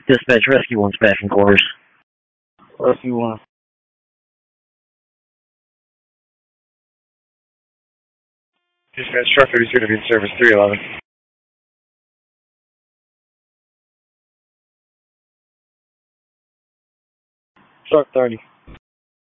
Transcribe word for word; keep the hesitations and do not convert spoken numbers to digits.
Dispatch, Rescue one's back in quarters. Rescue one. Dispatch, truck thirty-two to be in service, three eleven. Truck thirty.